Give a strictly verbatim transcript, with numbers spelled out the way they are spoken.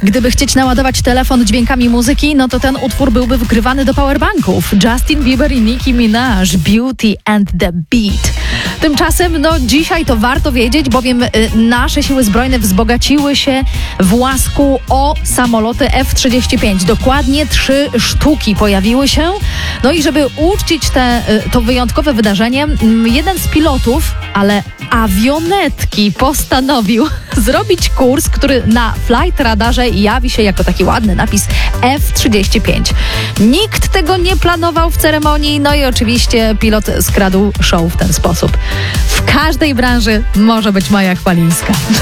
Gdyby chcieć naładować telefon dźwiękami muzyki, no to ten utwór byłby wgrywany do powerbanków. Justin Bieber i Nicki Minaj, Beauty and the Beat. Tymczasem, no dzisiaj to warto wiedzieć, bowiem y, nasze siły zbrojne wzbogaciły się w łasku o samoloty F trzydzieści pięć. Dokładnie trzy sztuki pojawiły się. No i żeby uczcić te, y, to wyjątkowe wydarzenie, y, jeden z pilotów, ale awionetki, postanowił zrobić kurs, który na flight radarze jawi się jako taki ładny napis F trzydzieści pięć. Nikt tego nie planował w ceremonii, no i oczywiście pilot skradł show w ten sposób. W każdej branży może być Maja Chwalińska.